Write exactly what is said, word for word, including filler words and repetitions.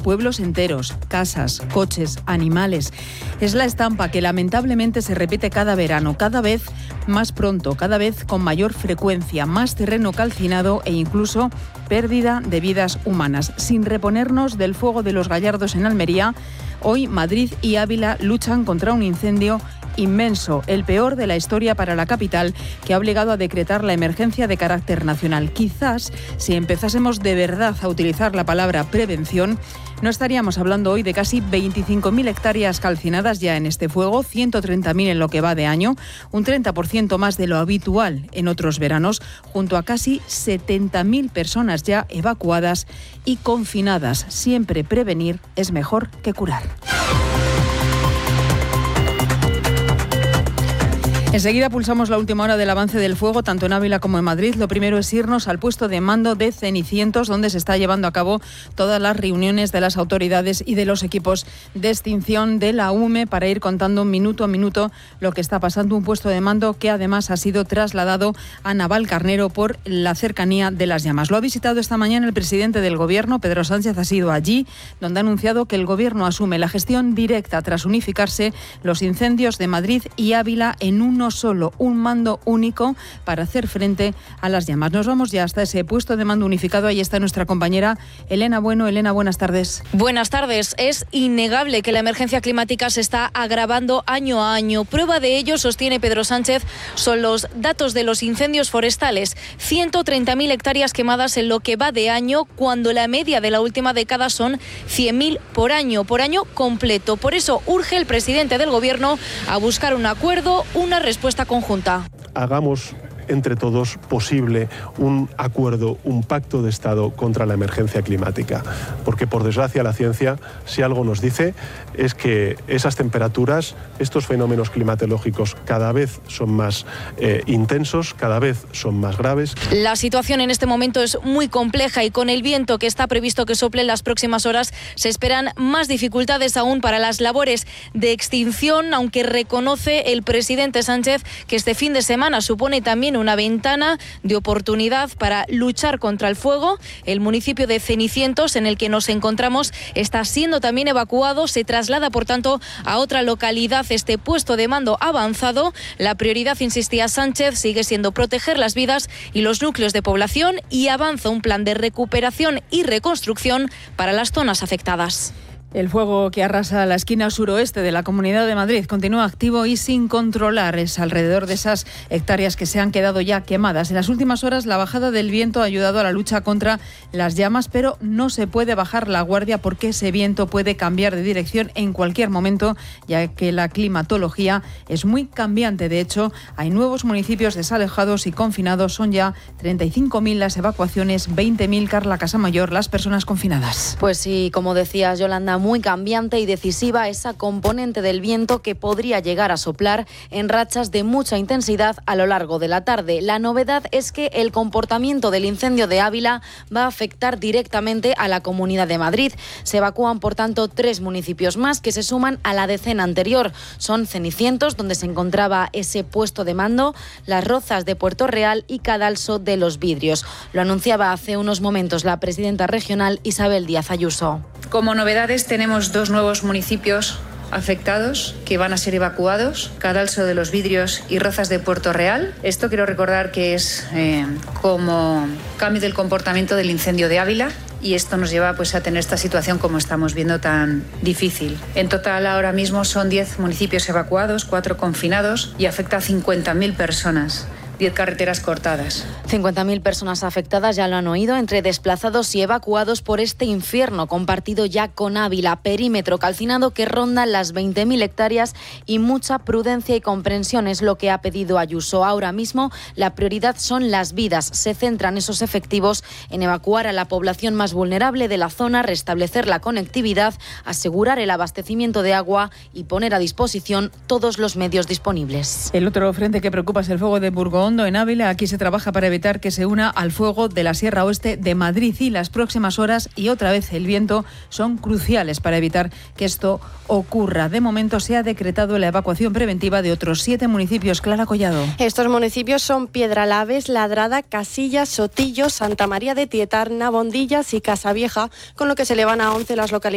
pueblos enteros, casas, coches, animales. Es la estampa que lamentablemente se repite cada verano, cada vez más pronto, cada vez con mayor frecuencia, más terreno calcinado e incluso pérdida de vidas humanas. Sin reponernos del fuego de los Gallardos en Almería, hoy Madrid y Ávila luchan contra un incendio inmenso, el peor de la historia para la capital, que ha obligado a decretar la emergencia de carácter nacional. Quizás, si empezásemos de verdad a utilizar la palabra prevención, no estaríamos hablando hoy de casi veinticinco mil hectáreas calcinadas ya en este fuego, ciento treinta mil en lo que va de año, un treinta por ciento más de lo habitual en otros veranos, junto a casi setenta mil personas ya evacuadas y confinadas. Siempre prevenir es mejor que curar. Enseguida pulsamos la última hora del avance del fuego, tanto en Ávila como en Madrid. Lo primero es irnos al puesto de mando de Cenicientos, donde se está llevando a cabo todas las reuniones de las autoridades y de los equipos de extinción de la U M E para ir contando minuto a minuto lo que está pasando. Un puesto de mando que además ha sido trasladado a Navalcarnero por la cercanía de las llamas. Lo ha visitado esta mañana el presidente del Gobierno, Pedro Sánchez, ha sido allí, donde ha anunciado que el Gobierno asume la gestión directa tras unificarse los incendios de Madrid y Ávila en un no solo, un mando único para hacer frente a las llamas. Nos vamos ya hasta ese puesto de mando unificado. Ahí está nuestra compañera Elena Bueno. Elena, buenas tardes. Buenas tardes. Es innegable que la emergencia climática se está agravando año a año. Prueba de ello, sostiene Pedro Sánchez, son los datos de los incendios forestales. ciento treinta mil hectáreas quemadas en lo que va de año, cuando la media de la última década son cien mil por año, por año completo. Por eso urge el presidente del Gobierno a buscar un acuerdo, una respuesta conjunta. Hagamos entre todos posible un acuerdo, un pacto de Estado contra la emergencia climática. Porque, por desgracia, la ciencia, si algo nos dice, es que esas temperaturas, estos fenómenos climatológicos cada vez son más eh, intensos, cada vez son más graves. La situación en este momento es muy compleja y con el viento que está previsto que sople en las próximas horas se esperan más dificultades aún para las labores de extinción, aunque reconoce el presidente Sánchez que este fin de semana supone también una ventana de oportunidad para luchar contra el fuego. El municipio de Cenicientos, en el que nos encontramos, está siendo también evacuado. Se traslada, por tanto, a otra localidad este puesto de mando avanzado. La prioridad, insistía Sánchez, sigue siendo proteger las vidas y los núcleos de población, y avanza un plan de recuperación y reconstrucción para las zonas afectadas. El fuego que arrasa la esquina suroeste de la Comunidad de Madrid continúa activo y sin controlar. Es alrededor de esas hectáreas que se han quedado ya quemadas. En las últimas horas, la bajada del viento ha ayudado a la lucha contra las llamas, pero no se puede bajar la guardia porque ese viento puede cambiar de dirección en cualquier momento, ya que la climatología es muy cambiante. De hecho, hay nuevos municipios desalejados y confinados. Son ya treinta y cinco mil las evacuaciones, veinte mil, Carla Casamayor, las personas confinadas. Pues sí, como decías, Yolanda, muy cambiante y decisiva esa componente del viento que podría llegar a soplar en rachas de mucha intensidad a lo largo de la tarde. La novedad es que el comportamiento del incendio de Ávila va a afectar directamente a la Comunidad de Madrid. Se evacúan, por tanto, tres municipios más que se suman a la decena anterior. Son Cenicientos, donde se encontraba ese puesto de mando, Las Rozas de Puerto Real y Cadalso de los Vidrios. Lo anunciaba hace unos momentos la presidenta regional Isabel Díaz Ayuso. Como novedades tenemos dos nuevos municipios afectados que van a ser evacuados, Cadalso de los Vidrios y Rozas de Puerto Real. Esto quiero recordar que es eh, como cambio del comportamiento del incendio de Ávila, y esto nos lleva pues a tener esta situación como estamos viendo tan difícil. En total ahora mismo son diez municipios evacuados, cuatro confinados, y afecta a cincuenta mil personas. diez carreteras cortadas. cincuenta mil personas afectadas, ya lo han oído, entre desplazados y evacuados por este infierno compartido ya con Ávila. Perímetro calcinado que ronda las veinte mil hectáreas y mucha prudencia y comprensión es lo que ha pedido Ayuso. Ahora mismo la prioridad son las vidas. Se centran esos efectivos en evacuar a la población más vulnerable de la zona, restablecer la conectividad, asegurar el abastecimiento de agua y poner a disposición todos los medios disponibles. El otro frente que preocupa es el fuego de Burgos en Ávila. Aquí se trabaja para evitar que se una al fuego de la Sierra Oeste de Madrid, y las próximas horas y otra vez el viento son cruciales para evitar que esto ocurra. De momento se ha decretado la evacuación preventiva de otros siete municipios. Clara Collado. Estos municipios son Piedralaves, Ladrada, Casillas, Sotillo, Santa María de Tietar, Navondillas y Casavieja, con lo que se le van a once las localidades